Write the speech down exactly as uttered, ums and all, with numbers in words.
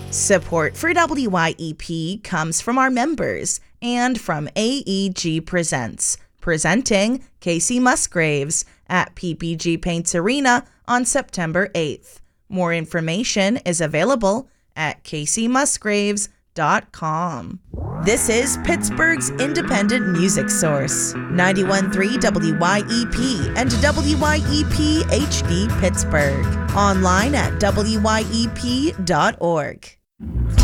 Support for W Y E P comes from our members and from A E G Presents, presenting Casey Musgraves at P P G Paints Arena on September eighth. More information is available at casey musgraves dot com. This is Pittsburgh's independent music source, ninety-one point three W Y E P and W Y E P H D Pittsburgh. Online at W Y E P dot org.